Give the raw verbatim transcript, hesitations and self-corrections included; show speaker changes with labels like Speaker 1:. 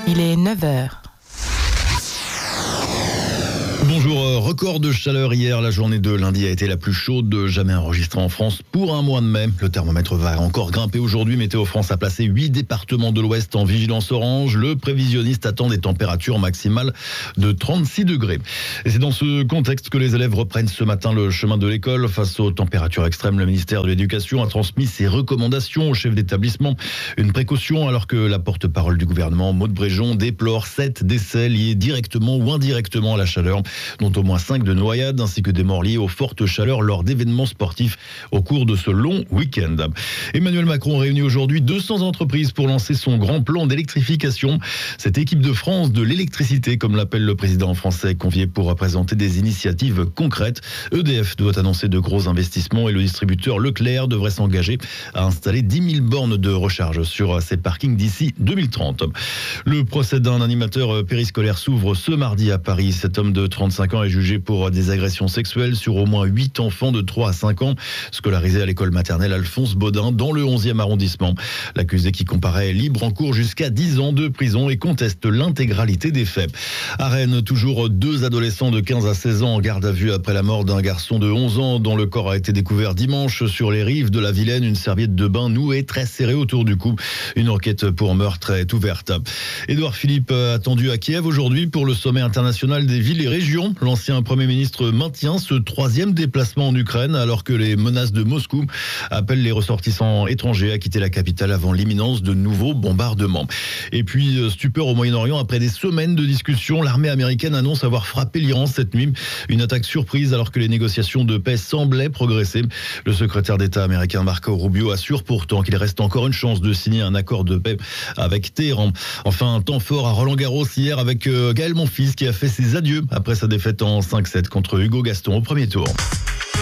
Speaker 1: Il est neuf heures.
Speaker 2: Bonjour, record de chaleur hier, la journée de lundi a été la plus chaude jamais enregistrée en France pour un mois de mai. Le thermomètre va encore grimper aujourd'hui. Météo France a placé huit départements de l'Ouest en vigilance orange. Le prévisionniste attend des températures maximales de trente-six degrés. Et c'est dans ce contexte que les élèves reprennent ce matin le chemin de l'école. Face aux températures extrêmes, le ministère de l'Éducation a transmis ses recommandations au chef d'établissement. Une précaution alors que la porte-parole du gouvernement, Maud Bréjon, déplore sept décès liés directement ou indirectement à la chaleur, dont au moins cinq de noyades ainsi que des morts liés aux fortes chaleurs lors d'événements sportifs au cours de ce long week-end. Emmanuel Macron réunit aujourd'hui deux cents entreprises pour lancer son grand plan d'électrification. Cette équipe de France de l'électricité, comme l'appelle le président français, convié pour présenter des initiatives concrètes. E D F doit annoncer de gros investissements et le distributeur Leclerc devrait s'engager à installer dix mille bornes de recharge sur ses parkings d'ici deux mille trente. Le procès d'un animateur périscolaire s'ouvre ce mardi à Paris. Cet homme de trente-cinq ans est jugé pour des agressions sexuelles sur au moins huit enfants de trois à cinq ans, scolarisés à l'école maternelle Alphonse Baudin dans le onzième arrondissement. L'accusé, qui comparaît libre en cours jusqu'à dix ans de prison et conteste l'intégralité des faits. À Rennes, toujours deux adolescents de quinze à seize ans en garde à vue après la mort d'un garçon de onze ans dont le corps a été découvert dimanche sur les rives de la Vilaine. Une serviette de bain nouée très serrée autour du cou. Une enquête pour meurtre est ouverte. Édouard Philippe attendu à Kiev aujourd'hui pour le sommet international des villes et régions. L'ancien Premier ministre maintient ce troisième déplacement en Ukraine alors que les menaces de Moscou appellent les ressortissants étrangers à quitter la capitale avant l'imminence de nouveaux bombardements. Et puis, stupeur au Moyen-Orient, après des semaines de discussions, l'armée américaine annonce avoir frappé l'Iran cette nuit. Une attaque surprise alors que les négociations de paix semblaient progresser. Le secrétaire d'État américain Marco Rubio assure pourtant qu'il reste encore une chance de signer un accord de paix avec Téhéran. Enfin, un temps fort à Roland-Garros hier avec Gaël Monfils qui a fait ses adieux après sa défaite en cinq sept contre Hugo Gaston au premier tour.